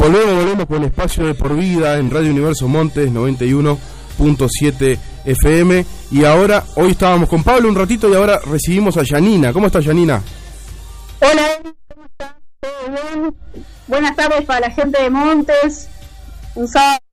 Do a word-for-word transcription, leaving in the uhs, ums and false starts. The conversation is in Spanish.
Volvemos, volvemos con Espacio de Por Vida en Radio Universo Montes noventa y uno punto siete F M. Y ahora, hoy estábamos con Pablo un ratito y ahora recibimos a Yanina. ¿Cómo está, Yanina? Hola, ¿cómo estás? ¿Todo bien? Buenas tardes para la gente de Montes. Un sábado